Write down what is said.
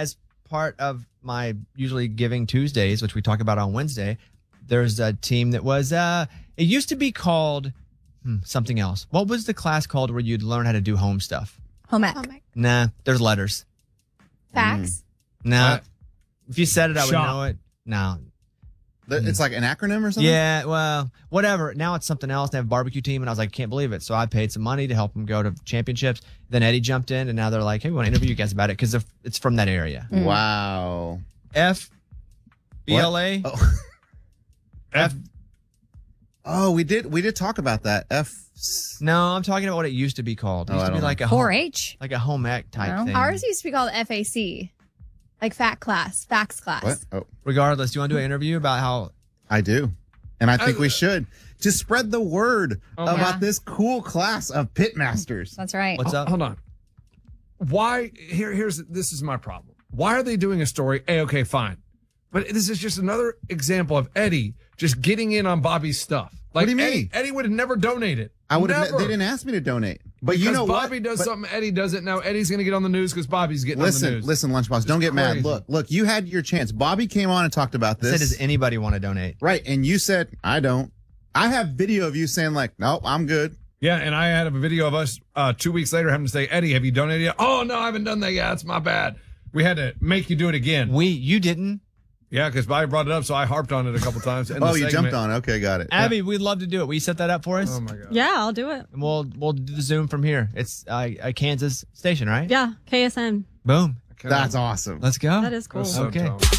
as part of my usually Giving Tuesdays, which we talk about on Wednesday, there's a team that was, it used to be called something else. What was the class called where you'd learn how to do home stuff? Home ec. Nah, there's letters. Facts. Nah. If you said it, I would Shop. know it. No. It's like an acronym or something? Yeah, well, whatever. Now it's something else. They have a barbecue team, and I was like, can't believe it. So I paid some money to help them go to championships. Then Eddie jumped in, and now they're like, hey, we want to interview you guys about it because it's from that area. Wow. FBLA. Oh. F. Oh, we did talk about that. No, I'm talking about what it used to be called. It used to be like a 4-H. like a home ec type thing. Ours used to be called FAC, like facts class. What? Oh, Regardless, do you want to do an interview about how? I do. And I think we should. To spread the word about this cool class of pitmasters. That's right. What's up? Hold on. Why? This is my problem. Why are they doing a story? Okay, fine. But this is just another example of Eddie just getting in on Bobby's stuff. Like, What do you mean? Eddie would have never donated. I would have. Never. They didn't ask me to donate. But Because you know Bobby what? does But something, Eddie does it. Now Eddie's going to get on the news because Bobby's getting on the news. Listen, Lunchbox, don't get mad. crazy. Look, you had your chance. Bobby came on and talked about I said, this. does anybody want to donate? Right, and you said, I don't. I have video of you saying like, nope, I'm good. Yeah, and I had a video of us 2 weeks later having to say, Eddie, have you donated yet? Oh, no, I haven't done that yet. That's my bad. We had to make you do it again. You didn't? Yeah, because Bobby brought it up, so I harped on it a couple times. Oh, you jumped on it. Okay, got it. Abby, we'd love to do it. Will you set that up for us? Oh, my God. Yeah, I'll do it. And we'll do the Zoom from here. It's a Kansas station, right? Yeah, KSN. Boom. That's awesome. Let's go. That is cool. That's so Okay. dumb.